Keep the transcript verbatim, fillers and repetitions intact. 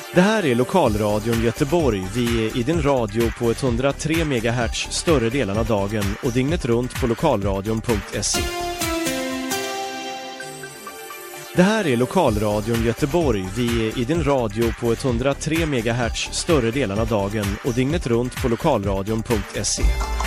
Det här är Lokalradion Göteborg. Vi är i din radio på etthundratre megahertz större delen av dagen och dygnet runt på lokalradion punkt se. Det här är Lokalradion Göteborg. Vi är i din radio på etthundratre megahertz större delen av dagen och dygnet runt på lokalradion punkt se.